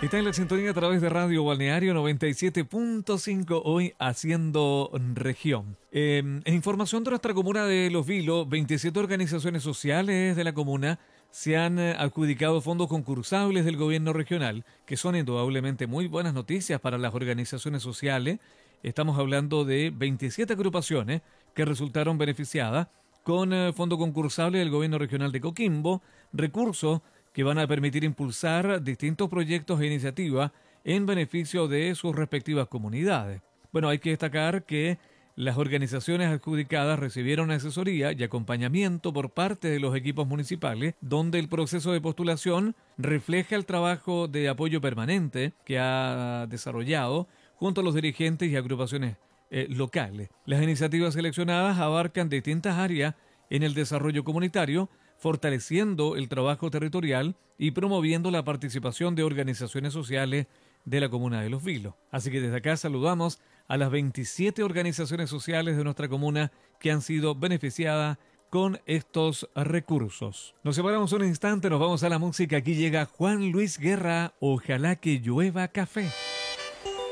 Está en la sintonía a través de Radio Balneario 97.5, hoy haciendo región. En información de nuestra comuna de Los Vilos, 27 organizaciones sociales de la comuna se han adjudicado fondos concursables del gobierno regional, que son indudablemente muy buenas noticias para las organizaciones sociales. Estamos hablando de 27 agrupaciones que resultaron beneficiadas con fondo concursable del gobierno regional de Coquimbo, recursos que van a permitir impulsar distintos proyectos e iniciativas en beneficio de sus respectivas comunidades. Bueno, hay que destacar que las organizaciones adjudicadas recibieron asesoría y acompañamiento por parte de los equipos municipales, donde el proceso de postulación refleja el trabajo de apoyo permanente que ha desarrollado junto a los dirigentes y agrupaciones locales. Las iniciativas seleccionadas abarcan distintas áreas en el desarrollo comunitario, fortaleciendo el trabajo territorial y promoviendo la participación de organizaciones sociales de la comuna de Los Vilos. Así que desde acá saludamos a las 27 organizaciones sociales de nuestra comuna que han sido beneficiadas con estos recursos. Nos separamos un instante, nos vamos a la música. Aquí llega Juan Luis Guerra, Ojalá que llueva café.